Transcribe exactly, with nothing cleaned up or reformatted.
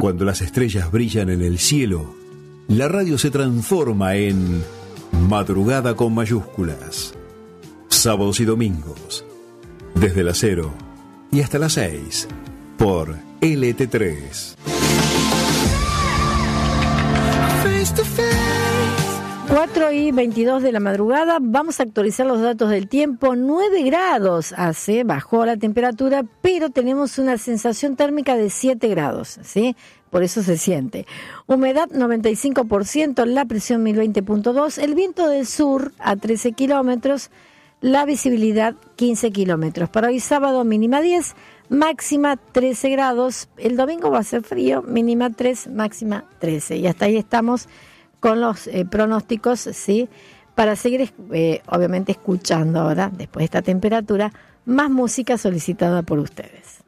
Cuando las estrellas brillan en el cielo, la radio se transforma en madrugada con mayúsculas. Sábados y domingos, desde las cero y hasta las seis, por L T tres. cuatro y veintidós de la madrugada, vamos a actualizar los datos del tiempo. nueve grados hace, bajó la temperatura, pero tenemos una sensación térmica de siete grados, ¿sí? Por eso se siente. Humedad noventa y cinco por ciento, la presión mil veinte punto dos, el viento del sur a trece kilómetros, la visibilidad quince kilómetros. Para hoy sábado mínima diez, máxima trece grados. El domingo va a ser frío, mínima tres, máxima trece. Y hasta ahí estamos con los eh, pronósticos, ¿sí? Para seguir, eh, obviamente, escuchando ahora, después de esta temperatura, más música solicitada por ustedes.